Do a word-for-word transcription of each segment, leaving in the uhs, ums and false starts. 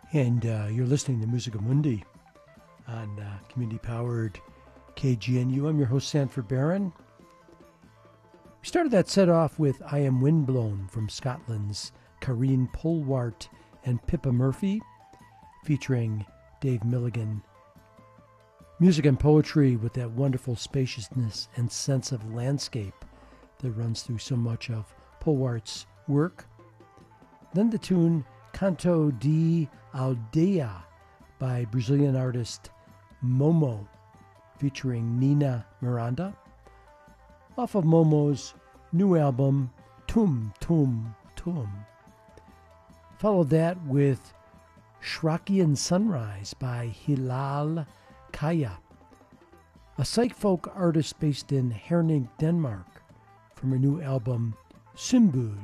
And uh, you're listening to Musica Mundi on uh, community-powered K G N U. I'm your host, Sanford Barron. We started that set off with I Am Windblown from Scotland's Karine Polwart and Pippa Murphy, featuring Dave Milligan. Music and poetry with that wonderful spaciousness and sense of landscape that runs through so much of Polwart's work. Then the tune Canto de Aldeia by Brazilian artist Momo, featuring Nina Miranda, off of Momo's new album Tum Tum Tum. Followed that with Shrakian Sunrise by Hilal Kaya, a psych folk artist based in Herning, Denmark, from her new album Symbud.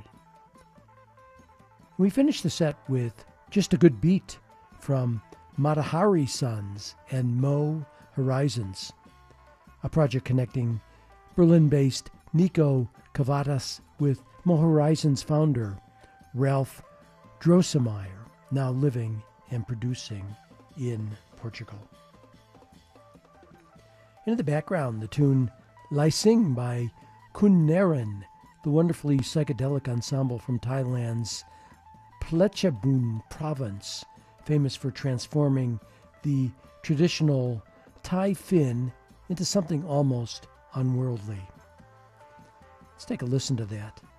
We finished the set with Just a Good Beat from Matahari Sons and Mo Horizons, a project connecting Berlin-based Nico Cavadas with Mo Horizons founder Ralph Drosselmeyer, now living and producing in Portugal. In the background, the tune Lai Sing by Kun Naren, the wonderfully psychedelic ensemble from Thailand's Pletchabun province, famous for transforming the traditional Thai Fin into something almost unworldly. Let's take a listen to that.